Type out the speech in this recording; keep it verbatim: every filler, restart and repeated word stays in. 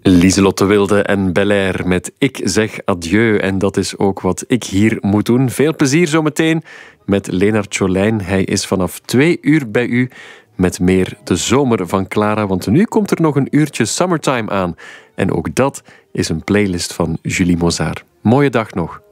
Lieselotte Wilde en Bel-Air met Ik zeg adieu. En dat is ook wat ik hier moet doen. Veel plezier zometeen met Leonard Jolijn. Hij is vanaf twee uur bij u met meer De Zomer van Clara. Want nu komt er nog een uurtje Summertime aan. En ook dat is een playlist van Julie Mozart. Mooie dag nog.